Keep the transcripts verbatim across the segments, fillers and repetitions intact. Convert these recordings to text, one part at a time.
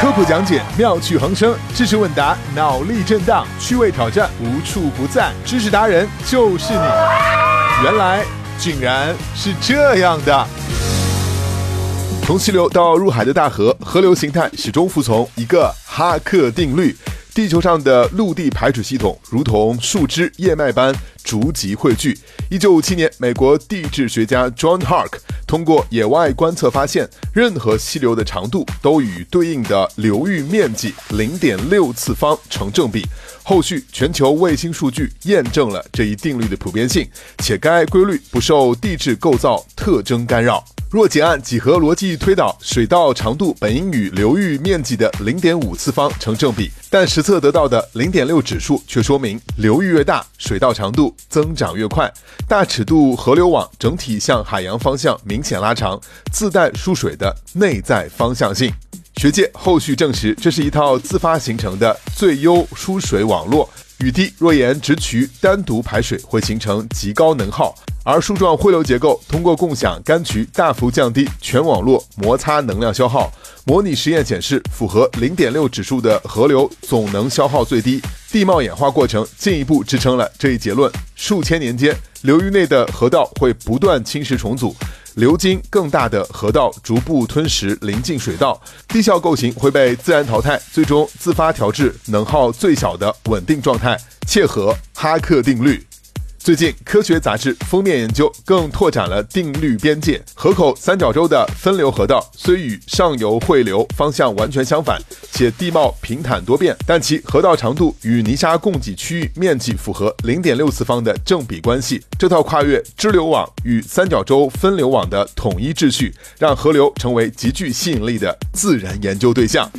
科普讲解妙趣横生，知识问答脑力震荡，趣味挑战无处不在，知识达人就是你。原来竟然是这样的。从溪流到入海的大河，河流形态始终服从一个哈克定律。地球上的陆地排水系统如同树枝叶脉般逐级汇聚。一九五七年，美国地质学家 John Hark 通过野外观测发现，任何溪流的长度都与对应的流域面积 零点六 次方成正比。后续全球卫星数据验证了这一定律的普遍性，且该规律不受地质构造特征干扰。若仅按几何逻辑推导，水道长度本应与流域面积的 零点五 次方成正比，但实测得到的 零点六 指数却说明流域越大，水道长度增长越快。大尺度河流网整体向海洋方向明显拉长，自带输水的内在方向性。学界后续证实，这是一套自发形成的最优输水网络。雨滴若沿直渠单独排水，会形成极高能耗，而树状汇流结构通过共享干渠大幅降低全网络摩擦能量消耗。模拟实验显示，符合 零点六 指数的河流总能消耗最低。地貌演化过程进一步支撑了这一结论。数千年间，流域内的河道会不断侵蚀重组，流经更大的河道逐步吞噬邻近水道，低效构型会被自然淘汰，最终自发调至能耗最小的稳定状态，切合哈克定律。最近，科学杂志封面研究更拓展了定律边界。河口三角洲的分流河道虽与上游汇流方向完全相反，且地貌平坦多变，但其河道长度与泥沙供给区域面积符合 零点六 次方的正比关系。这套跨越支流网与三角洲分流网的统一秩序，让河流成为极具吸引力的自然研究对象。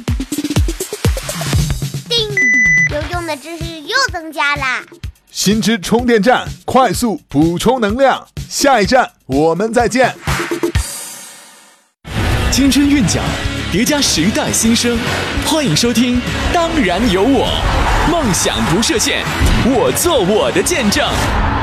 叮，有用的知识又增加啦！ 新知充电站，快速补充能量。下一站我们再见。 青春韵脚，叠加时代新生，欢迎收听《当然有我》，梦想不设限，我做我的见证。